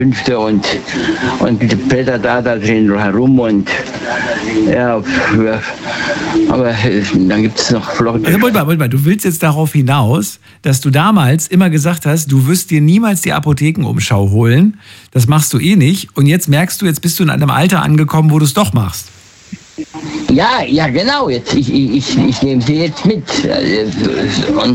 Fünfte und blättert da drin herum und ja, aber dann gibt es noch Flotte. Also, Moment mal, du willst jetzt darauf hinaus, dass du damals immer gesagt hast, du wirst dir niemals die Apothekenumschau holen, das machst du eh nicht und jetzt merkst du, jetzt bist du in einem Alter angekommen, wo du es doch machst. Ja, genau. Jetzt, ich nehme sie jetzt mit. Und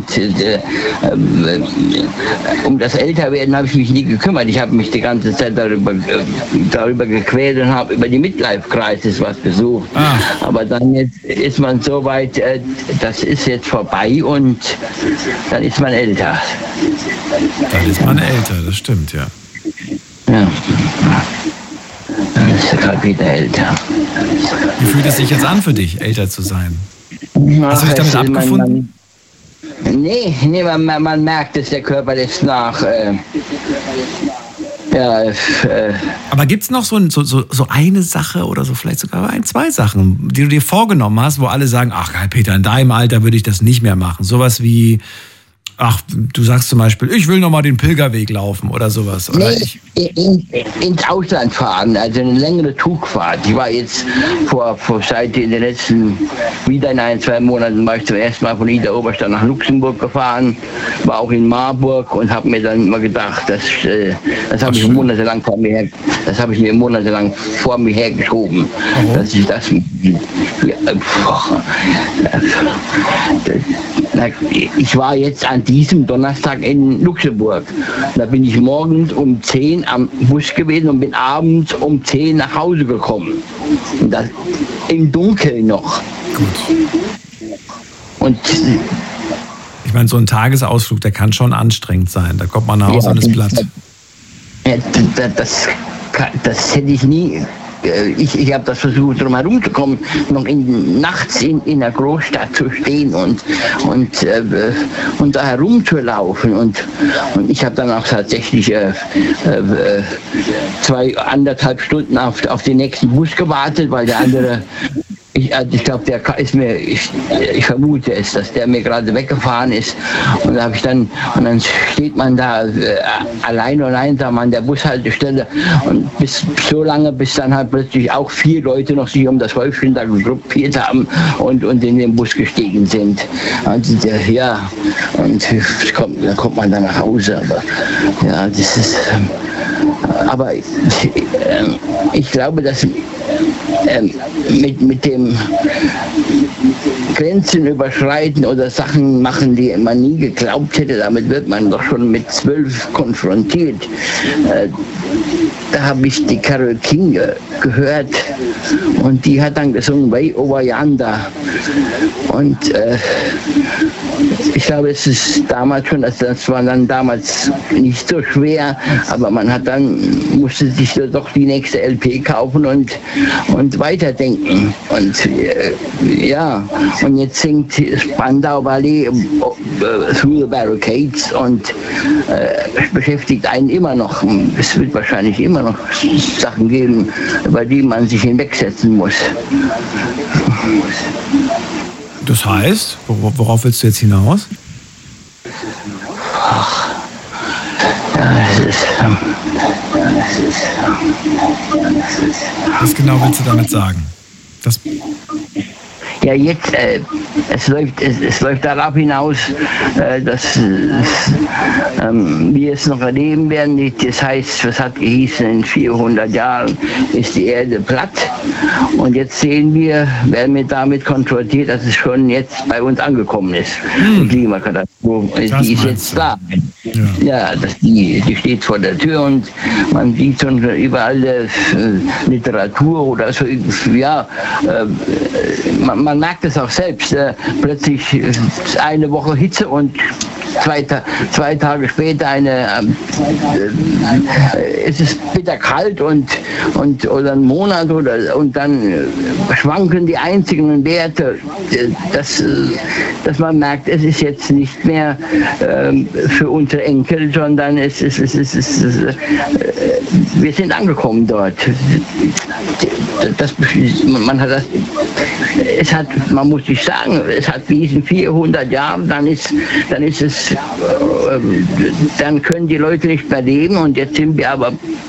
um das Älterwerden habe ich mich nie gekümmert. Ich habe mich die ganze Zeit darüber gequält und habe über die Midlife-Crisis was besucht. Aber dann jetzt ist man so weit, das ist jetzt vorbei und dann ist man älter. Dann ist man älter, das stimmt, ja. Ja. Dann ist er gerade wieder älter. Wie fühlt es sich jetzt an für dich, älter zu sein? Hast du dich damit abgefunden? Nee, man merkt es, der Körper lässt nach. Aber gibt es noch so eine Sache oder so vielleicht sogar zwei Sachen, die du dir vorgenommen hast, wo alle sagen, ach Peter, in deinem Alter würde ich das nicht mehr machen. Sowas wie, ach, du sagst zum Beispiel, ich will nochmal den Pilgerweg laufen oder sowas. Oder ins Ausland fahren, also eine längere Zugfahrt. Ich war jetzt seit in den letzten, wieder in 1-2 Monaten, war ich zum ersten Mal von Idar-Oberstein nach Luxemburg gefahren, war auch in Marburg und habe mir dann immer gedacht, das habe ich monatelang vor mir hergeschoben. Dass ich das ich war jetzt an diesem Donnerstag in Luxemburg. Da bin ich morgens um 10 am Bus gewesen und bin abends um 10 nach Hause gekommen. Und das im Dunkeln noch. Gut. Und ich meine, so ein Tagesausflug, der kann schon anstrengend sein. Da kommt man nach Hause und ist platt. Das hätte ich nie. Ich habe das versucht, drum herum zu kommen, noch nachts in der Großstadt zu stehen und da herumzulaufen. Und ich habe dann auch tatsächlich 2,5 Stunden auf den nächsten Bus gewartet, weil der andere, ich glaube, der ist mir, ich vermute es, dass der mir gerade weggefahren ist. Und da dann steht man da allein und einsam an der Bushaltestelle und bis dann halt plötzlich auch 4 Leute noch sich um das Häufchen da gruppiert haben und in den Bus gestiegen sind. Und dann kommt man dann nach Hause. Aber ja, das ist. Aber ich glaube, dass mit dem Grenzen überschreiten oder Sachen machen, die man nie geglaubt hätte, damit wird man doch schon mit 12 konfrontiert. Da habe ich die Carole King gehört und die hat dann gesungen Way Over Yonder. Und ich glaube, es ist damals schon, das war dann damals nicht so schwer, aber musste sich doch die nächste LP kaufen und weiterdenken. Und und jetzt singt Spandau Ballet Through the Barricades und beschäftigt einen immer noch. Es wird wahrscheinlich immer noch Sachen geben, über die man sich hinwegsetzen muss. Das heißt, worauf willst du jetzt hinaus? Was genau willst du damit sagen? Ja, jetzt, es läuft darauf hinaus, dass wir es noch erleben werden. Das heißt, was hat gehießen, in 400 Jahren ist die Erde platt. Und jetzt werden wir damit konfrontiert, dass es schon jetzt bei uns angekommen ist. Die Klimakatastrophe, die ist jetzt da. Ja, die steht vor der Tür und man sieht schon überall Literatur oder so. Ja, man merkt es auch selbst. Plötzlich eine Woche Hitze und 2 Tage später es ist bitter kalt oder ein Monat und dann schwanken die einzigen Werte, dass man merkt, es ist jetzt nicht mehr für unsere Enkel, sondern wir sind angekommen dort. Man muss sich sagen, es hat diesen 400 Jahren, dann können die Leute nicht mehr leben und jetzt sind wir aber